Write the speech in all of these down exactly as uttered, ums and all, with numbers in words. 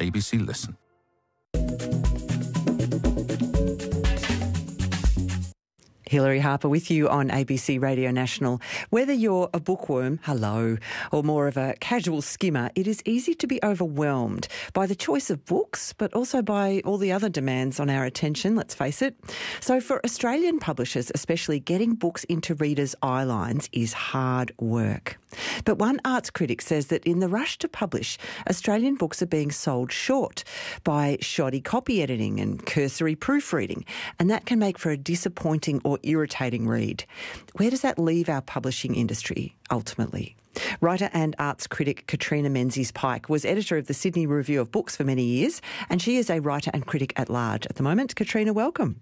A B C Listen. Hilary Harper with you on A B C Radio National. Whether you're a bookworm, hello, or more of a casual skimmer, it is easy to be overwhelmed by the choice of books, but also by all the other demands on our attention, let's face it. So for Australian publishers, especially, getting books into readers' eye lines is hard work. But one arts critic says that in the rush to publish, Australian books are being sold short by shoddy copy editing and cursory proofreading, and that can make for a disappointing or irritating read. Where does that leave our publishing industry ultimately? Writer and arts critic Katrina Menzies-Pike was editor of the Sydney Review of Books for many years, and she is a writer and critic at large at the moment. Katrina, welcome.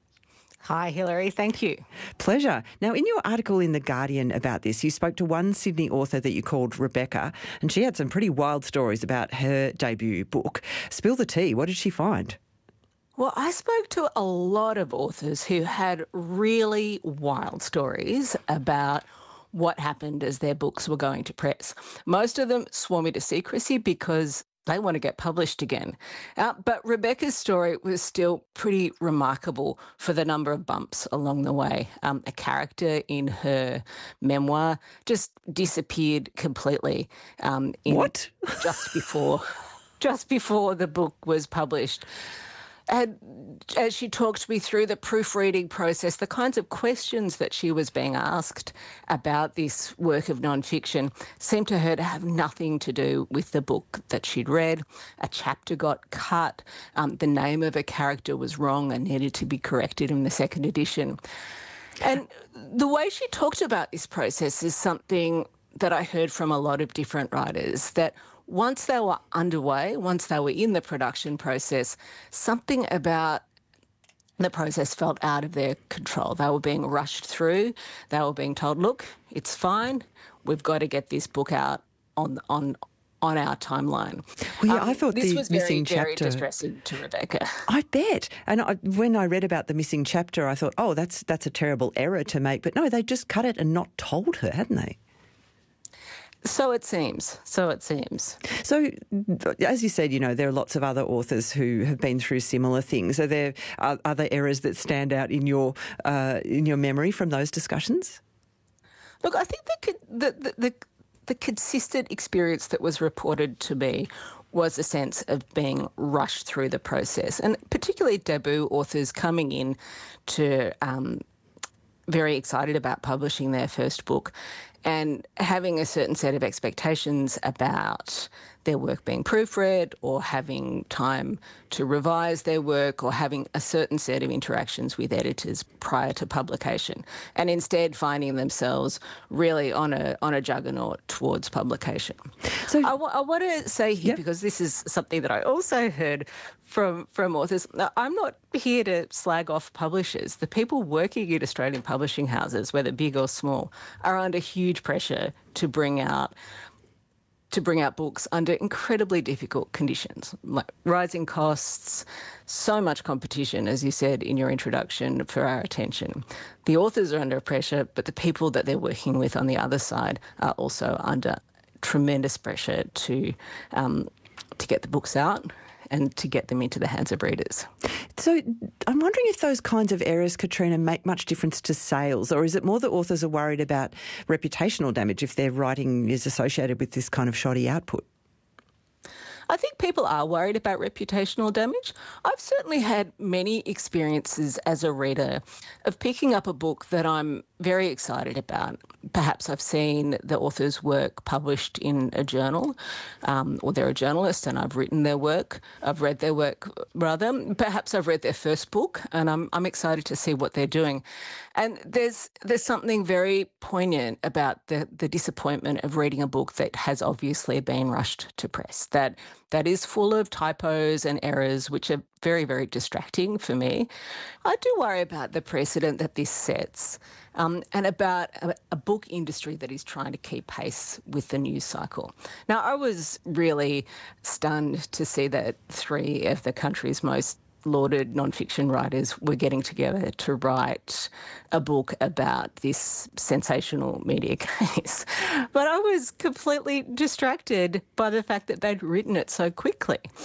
Hi, Hilary. Thank you. Pleasure. Now, in your article in The Guardian about this, you spoke to one Sydney author that you called Rebecca, and she had some pretty wild stories about her debut book. Spill the tea. What did she find? Well, I spoke to a lot of authors who had really wild stories about what happened as their books were going to press. Most of them swore me to secrecy because they want to get published again. Uh, but Rebecca's story was still pretty remarkable for the number of bumps along the way. Um, a character in her memoir just disappeared completely. Um, in what? Just before, just before the book was published. And as she talked me through the proofreading process, the kinds of questions that she was being asked about this work of nonfiction seemed to her to have nothing to do with the book that she'd read. A chapter got cut. Um, the name of a character was wrong and needed to be corrected in the second edition. And the way she talked about this process is something that I heard from a lot of different writers, that once they were underway, once they were in the production process, something about the process felt out of their control. They were being rushed through. They were being told, look, it's fine. We've got to get this book out on on on our timeline. Well, yeah, um, I thought this the was missing very, very chapter... distressing to Rebecca. I bet. And I, when I read about the missing chapter, I thought, oh, that's that's a terrible error to make. But no, they just cut it and not told her, hadn't they? So it seems. So it seems. So, as you said, you know, there are lots of other authors who have been through similar things. Are there uh, other errors that stand out in your uh, in your memory from those discussions? Look, I think the, the the the the consistent experience that was reported to me was a sense of being rushed through the process, and particularly debut authors coming in to um, very excited about publishing their first book and having a certain set of expectations about their work being proofread or having time to revise their work or having a certain set of interactions with editors prior to publication, and instead finding themselves really on a on a juggernaut towards publication. So I, w- I want to say here, yep. because this is something that I also heard from from authors. Now, I'm not here to slag off publishers. The people working at Australian publishing houses, whether big or small, are under huge pressure to bring out to bring out books under incredibly difficult conditions, like rising costs, so much competition, as you said in your introduction, for our attention. The authors are under pressure, but the people that they're working with on the other side are also under tremendous pressure to um, to get the books out and to get them into the hands of readers. So I'm wondering if those kinds of errors, Katrina, make much difference to sales, or is it more that authors are worried about reputational damage if their writing is associated with this kind of shoddy output? I think people are worried about reputational damage. I've certainly had many experiences as a reader of picking up a book that I'm very excited about. Perhaps I've seen the author's work published in a journal, um, or they're a journalist and I've written their work, I've read their work rather. Perhaps I've read their first book and I'm I'm excited to see what they're doing. And there's there's something very poignant about the, the disappointment of reading a book that has obviously been rushed to press, that that is full of typos and errors, which are very, very distracting for me. I do worry about the precedent that this sets, um, and about a, a book industry that is trying to keep pace with the news cycle. Now, I was really stunned to see that three of the country's most lauded nonfiction writers were getting together to write a book about this sensational media case. But I was completely distracted by the fact that they'd written it so quickly.